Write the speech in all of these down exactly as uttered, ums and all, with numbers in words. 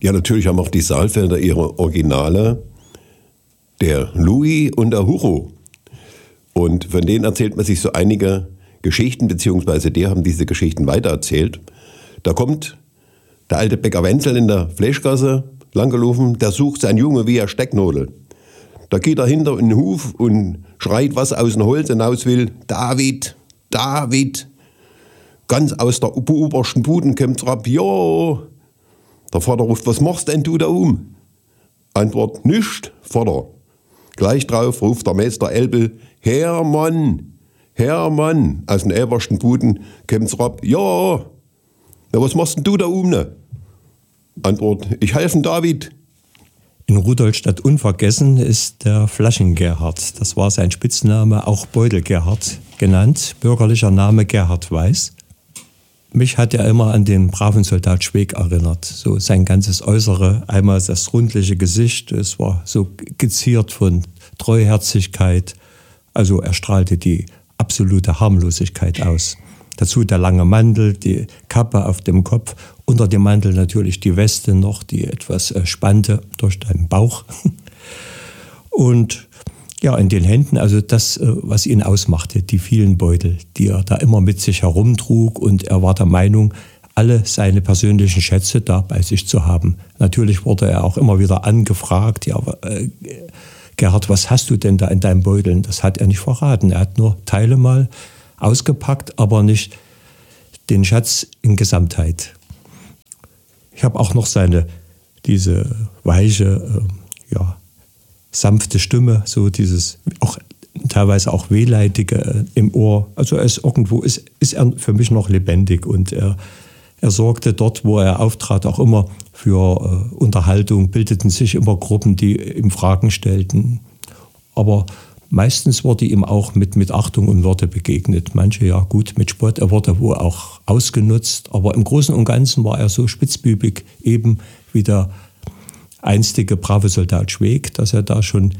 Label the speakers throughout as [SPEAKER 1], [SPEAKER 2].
[SPEAKER 1] Ja, natürlich haben auch die Saalfelder ihre Originale, der Louis und der Hugo. Und von denen erzählt man sich so einige Geschichten, beziehungsweise die haben diese Geschichten weitererzählt. Da kommt der alte Bäcker Wenzel in der Fleischgasse langgelaufen, der sucht sein Junge wie eine Stecknadel. Da geht er hinter in den Hof und schreit, was aus dem Holz hinaus will. David, David. Ganz aus der obersten Buden kommt ab, ja. Der Vater ruft, was machst denn du da um? Antwort, nischt, Vater. Gleich drauf ruft der Meister Elbel, Hermann, Hermann. Aus den obersten Buden kommt ab, ja. Na, was machst denn du da um, ne? Antwort, ich helfe David.
[SPEAKER 2] In Rudolstadt unvergessen ist der Flaschen-Gerhard. Das war sein Spitzname, auch Beutel-Gerhard genannt, bürgerlicher Name Gerhard Weiß. Mich hat er immer an den braven Soldat Schweig erinnert. So sein ganzes Äußere, einmal das rundliche Gesicht, es war so geziert von Treuherzigkeit. Also er strahlte die absolute Harmlosigkeit aus. Dazu der lange Mantel, die Kappe auf dem Kopf, unter dem Mantel natürlich die Weste noch, die etwas äh, spannte durch den Bauch. Und ja, in den Händen, also das, äh, was ihn ausmachte, die vielen Beutel, die er da immer mit sich herumtrug. Und er war der Meinung, alle seine persönlichen Schätze da bei sich zu haben. Natürlich wurde er auch immer wieder angefragt, ja, äh, Gerhard, was hast du denn da in deinen Beuteln? Das hat er nicht verraten. Er hat nur Teile mal ausgepackt, aber nicht den Schatz in Gesamtheit. Ich habe auch noch seine, diese weiche, äh, ja, sanfte Stimme, so dieses, auch teilweise auch wehleidige äh, im Ohr. Also er ist irgendwo, ist, ist er für mich noch lebendig und er, er sorgte dort, wo er auftrat, auch immer für äh, Unterhaltung, bildeten sich immer Gruppen, die ihm Fragen stellten. Aber meistens wurde ihm auch mit, mit Achtung und Würde begegnet. Manche ja gut mit Spott, er wurde wohl auch ausgenutzt. Aber im Großen und Ganzen war er so spitzbübig, eben wie der einstige brave Soldat Schweig, dass er da schon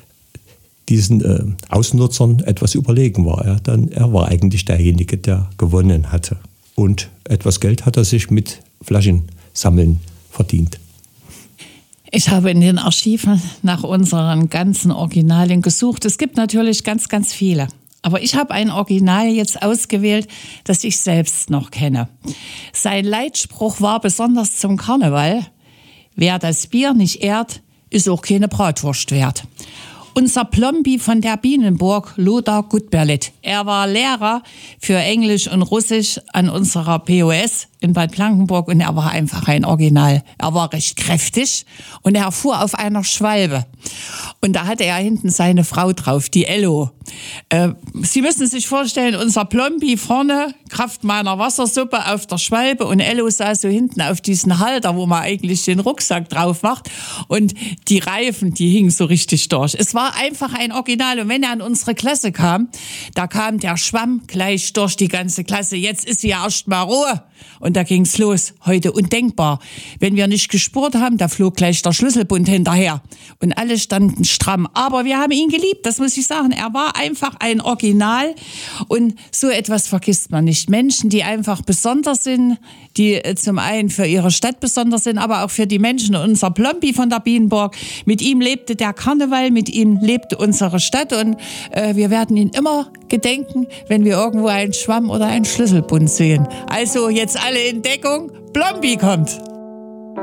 [SPEAKER 2] diesen äh, Ausnutzern etwas überlegen war. Er, dann, er war eigentlich derjenige, der gewonnen hatte. Und etwas Geld hat er sich mit Flaschensammeln verdient.
[SPEAKER 3] Ich habe in den Archiven nach unseren ganzen Originalien gesucht. Es gibt natürlich ganz, ganz viele. Aber ich habe ein Original jetzt ausgewählt, das ich selbst noch kenne. Sein Leitspruch war besonders zum Karneval: Wer das Bier nicht ehrt, ist auch keine Bratwurst wert. Unser Plombi von der Bienenburg, Lothar Gutberlet. Er war Lehrer für Englisch und Russisch an unserer P O S in Bad Blankenburg und er war einfach ein Original. Er war recht kräftig und er fuhr auf einer Schwalbe. Und da hatte er hinten seine Frau drauf, die Ello. Äh, Sie müssen sich vorstellen, unser Plombi vorne, Kraft meiner Wassersuppe auf der Schwalbe und Ello saß so hinten auf diesen Halter, wo man eigentlich den Rucksack drauf macht und die Reifen, die hingen so richtig durch. Es war einfach ein Original und wenn er an unsere Klasse kam, da kam der Schwamm gleich durch die ganze Klasse. Jetzt ist ja erst mal Ruhe. Und da ging's los. Heute undenkbar. Wenn wir nicht gespurt haben, da flog gleich der Schlüsselbund hinterher. Und alle standen stramm. Aber wir haben ihn geliebt, das muss ich sagen. Er war einfach ein Original. Und so etwas vergisst man nicht. Menschen, die einfach besonders sind, die zum einen für ihre Stadt besonders sind, aber auch für die Menschen. Unser Plombi von der Bienenburg, mit ihm lebte der Karneval, mit ihm lebte unsere Stadt. Und äh, wir werden ihn immer gedenken, wenn wir irgendwo einen Schwamm oder einen Schlüsselbund sehen. Also jetzt alle in Deckung, Plombi kommt.